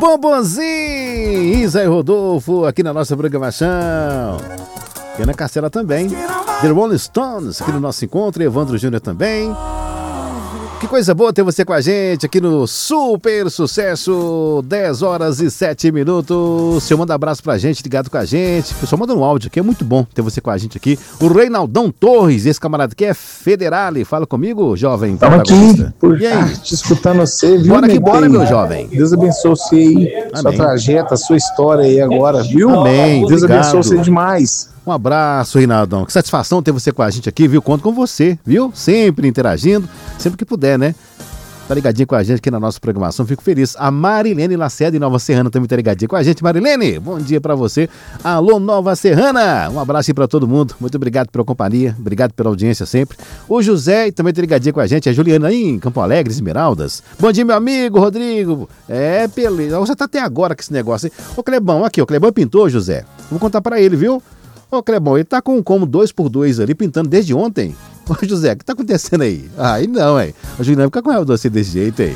Bombonzinho, Isa e Rodolfo aqui na nossa programação. E Ana Castela também. The Rolling Stones aqui no nosso encontro. Evandro Júnior também. Que coisa boa ter você com a gente aqui no Super Sucesso, 10 horas e 7 minutos. Seu manda abraço pra gente, ligado com a gente. Pessoal, manda um áudio aqui, é muito bom ter você com a gente aqui. O Reinaldão Torres, esse camarada aqui é Federale. Fala comigo, jovem. Estamos aqui, por te escutando você, viu? Bora que bora, meu jovem. Deus abençoe você aí, sua trajetória, sua história aí agora, viu? Amém. Deus abençoe você demais. Um abraço, Reinaldão. Que satisfação ter você com a gente aqui, viu? Conto com você, viu? Sempre interagindo, sempre que puder, né? Tá ligadinho com a gente aqui na nossa programação, fico feliz. A Marilene Lacerda, em Nova Serrana, também tá ligadinha com a gente. Marilene, bom dia pra você. Alô, Nova Serrana. Um abraço aí pra todo mundo. Muito obrigado pela companhia, obrigado pela audiência sempre. O José também tá ligadinho com a gente. A Juliana aí em Campo Alegre, Esmeraldas. Bom dia, meu amigo Rodrigo. Beleza. Você tá até agora com esse negócio aí. Ô, Clebão, aqui, o Clebão pintou, José. Vou contar pra ele, viu? Ô, Clebão, ele tá com um como 2x2 ali, pintando desde ontem. Ô, José, o que tá acontecendo aí? Aí não, hein? A Juliana fica com ela você desse jeito aí.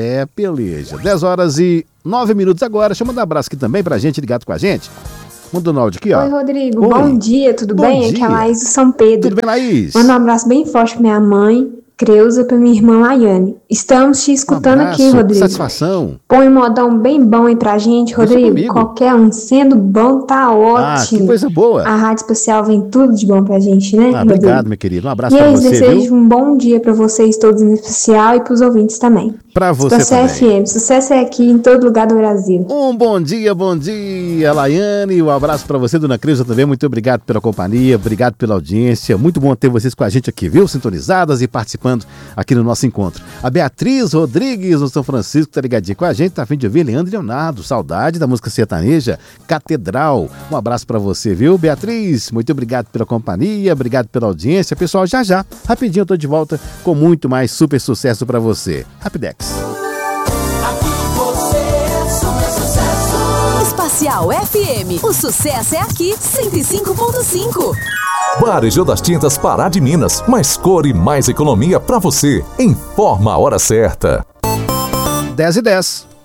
Beleza. 10 horas e 9 minutos agora. Deixa eu mandar um abraço aqui também pra gente, ligado com a gente. Mandando um áudio aqui, ó. Oi, Rodrigo. Oi. Bom dia, tudo bem? Aqui é a Laís do São Pedro. Tudo bem, Laís? Manda um abraço bem forte pra minha mãe, Creuza, pra minha irmã Laiane. Estamos te escutando aqui, Rodrigo. Satisfação. Põe um modão bem bom aí pra gente, Rodrigo. Qualquer um sendo bom, tá ótimo. Que coisa boa. A Rádio Especial vem tudo de bom pra gente, né, Rodrigo? Obrigado, meu querido. Um abraço pra você, desejo um bom dia pra vocês todos em especial e pros ouvintes também. Pra você também. FM, sucesso é aqui em todo lugar do Brasil. Um bom dia, Laiane. Um abraço pra você, dona Creuza, também. Muito obrigado pela companhia, obrigado pela audiência. Muito bom ter vocês com a gente aqui, viu? Sintonizadas e participando aqui no nosso encontro. A Beatriz Rodrigues, no São Francisco, tá ligadinha com a gente. Tá a fim de ouvir Leandro e Leonardo. Saudade da música sertaneja, Catedral. Um abraço pra você, viu, Beatriz? Muito obrigado pela companhia, obrigado pela audiência. Pessoal, já, rapidinho eu tô de volta com muito mais super sucesso pra você. Rapidex. Espacial FM, o sucesso é aqui, 105.5. Varejão das Tintas Pará de Minas, mais cor e mais economia pra você. Informa a hora certa. 10h10.